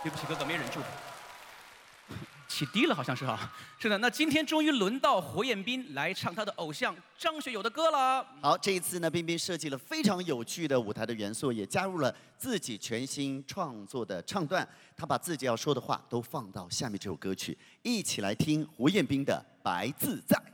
对不起，哥哥，没忍住。起低了，好像是哈。是的，那今天终于轮到火焰彬来唱他的偶像张学友的歌了。 好，这一次呢，彬彬设计了非常有趣的舞台的元素，也加入了自己全新创作的唱段。他把自己要说的话都放到下面这首歌曲，一起来听胡彦斌的《白自在》。